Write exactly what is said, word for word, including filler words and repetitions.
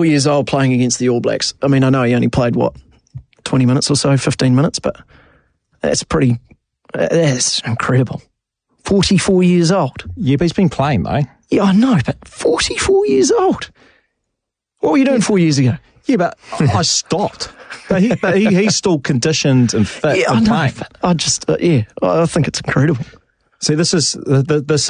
forty-four years old playing against the All Blacks. I mean, I know he only played, what, twenty minutes or so, fifteen minutes, but that's pretty, that's incredible. forty-four years old. Yeah, but he's been playing, though. Yeah, I know, but forty-four years old. What were you doing four years ago? Yeah, but I stopped. But, he, but he, he's still conditioned and fit Yeah, and I know, playing. but I just, uh, yeah, I think it's incredible. See, this is, uh, this